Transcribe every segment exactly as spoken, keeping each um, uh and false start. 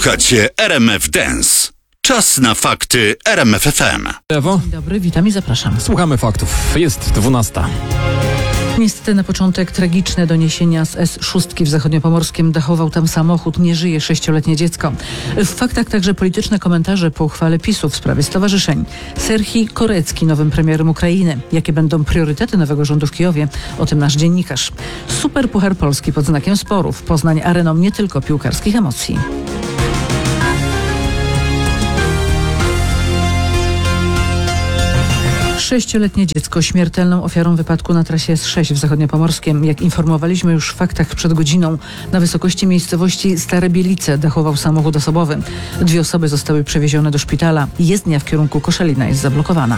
Słuchacie R M F Dance. Czas na fakty R M F F M. Ewo, Dzień dobry, witam i zapraszam. słuchamy faktów. Jest dwunasta. Niestety na początek tragiczne doniesienia z S sześć w Zachodniopomorskiem. Dachował tam samochód, nie żyje sześcioletnie dziecko. W faktach także polityczne komentarze po uchwale PiSu w sprawie stowarzyszeń. Serhii Korecki nowym premierem Ukrainy. Jakie będą priorytety nowego rządu w Kijowie? O tym nasz dziennikarz. Super Puchar Polski pod znakiem sporów. Poznań areną nie tylko piłkarskich emocji. Sześcioletnie dziecko śmiertelną ofiarą wypadku na trasie S sześć w Zachodniopomorskiem. Jak informowaliśmy już w faktach przed godziną, na wysokości miejscowości Stare Bielice dachował samochód osobowy. Dwie osoby zostały przewiezione do szpitala. Jezdnia w kierunku Koszalina jest zablokowana.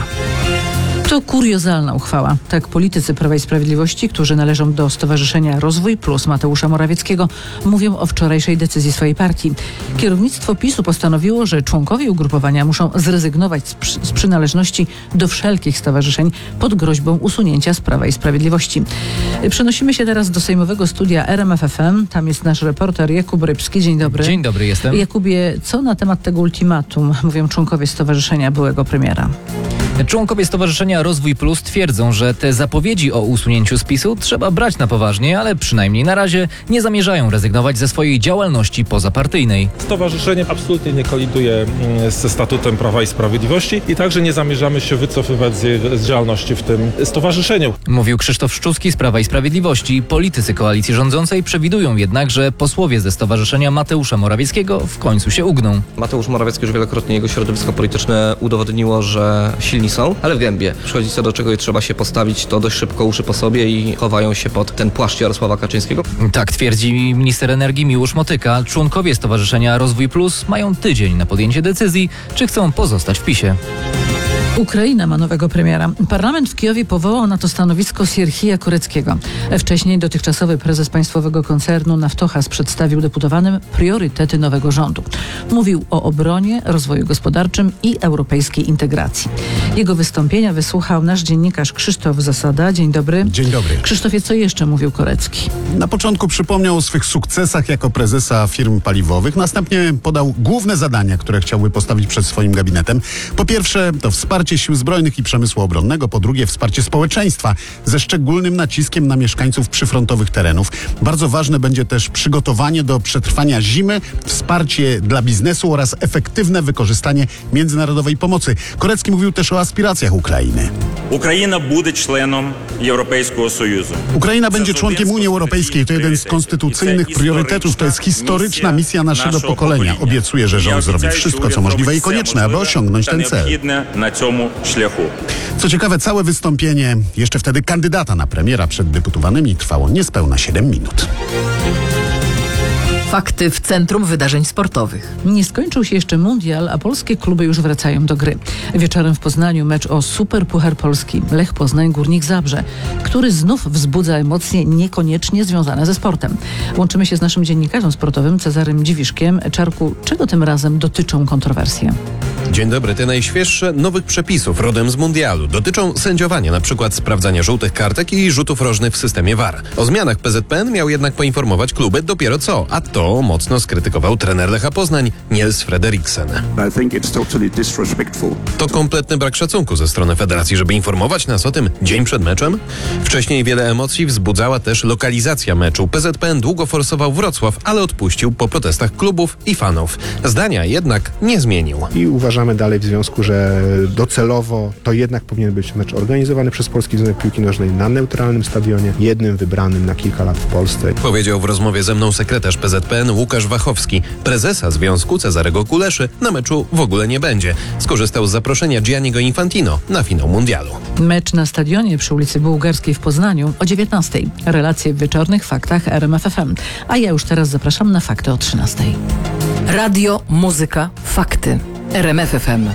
To kuriozalna uchwała. Tak politycy Prawa i Sprawiedliwości, którzy należą do Stowarzyszenia Rozwój Plus Mateusza Morawieckiego, mówią o wczorajszej decyzji swojej partii. Kierownictwo PiSu postanowiło, że członkowie ugrupowania muszą zrezygnować z, przy, z przynależności do wszelkich stowarzyszeń pod groźbą usunięcia z Prawa i Sprawiedliwości. Przenosimy się teraz do sejmowego studia R M F F M. Tam jest nasz reporter Jakub Rybski. Dzień dobry. Dzień dobry, jestem. Jakubie, co na temat tego ultimatum mówią członkowie stowarzyszenia byłego premiera? Członkowie Stowarzyszenia Rozwój Plus twierdzą, że te zapowiedzi o usunięciu z PiSu trzeba brać na poważnie, ale przynajmniej na razie nie zamierzają rezygnować ze swojej działalności pozapartyjnej. Stowarzyszenie absolutnie nie koliduje ze statutem Prawa i Sprawiedliwości i także nie zamierzamy się wycofywać z, z działalności w tym stowarzyszeniu. Mówił Krzysztof Szczucki z Prawa i Sprawiedliwości. Politycy koalicji rządzącej przewidują jednak, że posłowie ze Stowarzyszenia Mateusza Morawieckiego w końcu się ugną. Mateusz Morawiecki już wielokrotnie, jego środowisko polityczne udowodniło, że silni są, ale w gębie. Przychodzi co do czego i trzeba się postawić, to dość szybko uszy po sobie i chowają się pod ten płaszcz Jarosława Kaczyńskiego. Tak twierdzi minister energii Miłosz Motyka. Członkowie Stowarzyszenia Rozwój Plus mają tydzień na podjęcie decyzji, czy chcą pozostać w PiSie. Ukraina ma nowego premiera. Parlament w Kijowie powołał na to stanowisko Serhija Koreckiego. Wcześniej dotychczasowy prezes państwowego koncernu Naftogaz przedstawił deputowanym priorytety nowego rządu. Mówił o obronie, rozwoju gospodarczym i europejskiej integracji. Jego wystąpienia wysłuchał nasz dziennikarz Krzysztof Zasada. Dzień dobry. Dzień dobry. Krzysztofie, co jeszcze mówił Korecki? Na początku przypomniał o swych sukcesach jako prezesa firm paliwowych. Następnie podał główne zadania, które chciałby postawić przed swoim gabinetem. Po pierwsze, to wsparcie Sił Zbrojnych i przemysłu obronnego. Po drugie, wsparcie społeczeństwa ze szczególnym naciskiem na mieszkańców przyfrontowych terenów. Bardzo ważne będzie też przygotowanie do przetrwania zimy, wsparcie dla biznesu oraz efektywne wykorzystanie międzynarodowej pomocy. Korecki mówił też o aspiracjach Ukrainy. Ukraina będzie członem Europejskiego Sojuszu. Ukraina będzie członkiem Unii Europejskiej. To jeden z konstytucyjnych priorytetów. To jest historyczna misja naszego pokolenia. Obiecuję, że rząd zrobi wszystko, co możliwe i konieczne, aby osiągnąć ten cel. Co ciekawe, całe wystąpienie jeszcze wtedy kandydata na premiera przed deputowanymi trwało niespełna siedem minut. Fakty w Centrum Wydarzeń Sportowych. Nie skończył się jeszcze mundial, a polskie kluby już wracają do gry. Wieczorem w Poznaniu mecz o Super Puchar Polski. Lech Poznań, Górnik Zabrze, który znów wzbudza emocje niekoniecznie związane ze sportem. Łączymy się z naszym dziennikarzem sportowym Cezarym Dziwiszkiem. Czarku, czego tym razem dotyczą kontrowersje? Dzień dobry. Te najświeższe nowych przepisów rodem z mundialu dotyczą sędziowania, na przykład sprawdzania żółtych kartek i rzutów rożnych w systemie V A R. O zmianach P Z P N miał jednak poinformować kluby dopiero co, a to mocno skrytykował trener Lecha Poznań Niels Frederiksen. To kompletny brak szacunku ze strony federacji, żeby informować nas o tym dzień przed meczem. Wcześniej wiele emocji wzbudzała też lokalizacja meczu. P Z P N długo forsował Wrocław, ale odpuścił po protestach klubów i fanów. Zdania jednak nie zmienił. I uważamy dalej w związku, że docelowo to jednak powinien być mecz organizowany przez Polski Związek Piłki Nożnej na neutralnym stadionie, jednym wybranym na kilka lat w Polsce. Powiedział w rozmowie ze mną sekretarz P Z P N Łukasz Wachowski. Prezesa związku Cezarego Kuleszy na meczu w ogóle nie będzie. Skorzystał z zaproszenia Gianniego Infantino na finał mundialu. Mecz na stadionie przy ulicy Bułgarskiej w Poznaniu o dziewiętnastej. Relacje w wieczornych faktach R M F F M. A ja już teraz zapraszam na fakty o trzynastej. Radio, muzyka, fakty. R M F F M.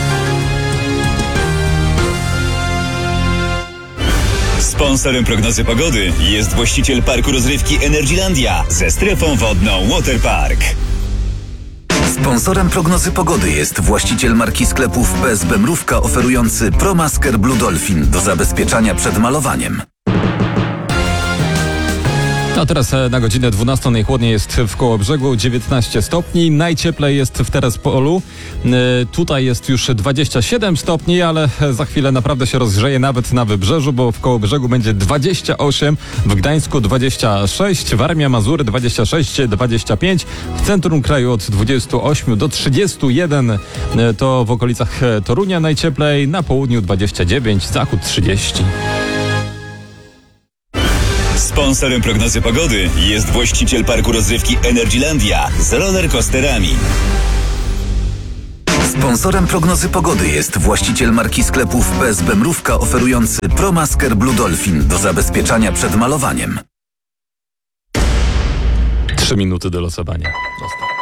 Sponsorem prognozy pogody jest właściciel parku rozrywki Energylandia ze strefą wodną Waterpark. Sponsorem prognozy pogody jest właściciel marki sklepów P S B Mrówka oferujący ProMasker Blue Dolphin do zabezpieczania przed malowaniem. A teraz na godzinę dwunastą najchłodniej jest w Kołobrzegu, dziewiętnaście stopni. Najcieplej jest w Terespolu. Tutaj jest już dwadzieścia siedem stopni, ale za chwilę naprawdę się rozgrzeje nawet na Wybrzeżu, bo w Kołobrzegu będzie dwadzieścia osiem, w Gdańsku dwadzieścia sześć, Warmia, Mazury dwadzieścia sześć, dwadzieścia pięć, w centrum kraju od dwudziestu ośmiu do trzydziestu jeden, to w okolicach Torunia najcieplej, na południu dwadzieścia dziewięć, zachód trzydzieści. Sponsorem prognozy pogody jest właściciel parku rozrywki Energylandia z rollercoasterami. Sponsorem prognozy pogody jest właściciel marki sklepów B S B Mrówka oferujący ProMasker Blue Dolphin do zabezpieczania przed malowaniem. Trzy minuty do losowania. Zostaw.